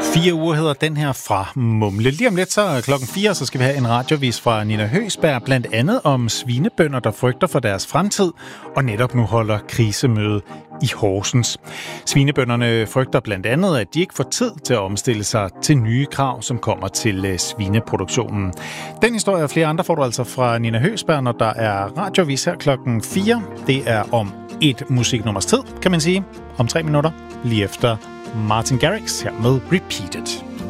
4 uger hedder den her fra Mumle. Lige om lidt så er klokken 4, så skal vi have en radiovis fra Nina Høgsberg, blandt andet om svinebønder, der frygter for deres fremtid, og netop nu holder krisemøde i Horsens. Svinebønderne frygter blandt andet, at de ikke får tid til at omstille sig til nye krav, som kommer til svineproduktionen. Den historie og flere andre får du altså fra Nina Høgsberg, når der er radiovis her klokken 4. Det er om et musiknummers tid, kan man sige, om 3 minutter, lige efter Martin Garrix her med Repeated.